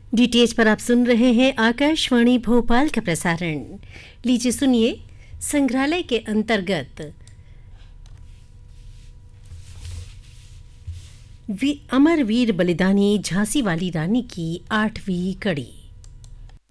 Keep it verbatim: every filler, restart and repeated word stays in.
DTH पर आप सुन रहे हैं आकाशवाणी भोपाल का प्रसारण। लीजिए सुनिए संग्रहालय के अंतर्गत वी अमर वीर बलिदानी झांसी वाली रानी की आठवीं कड़ी।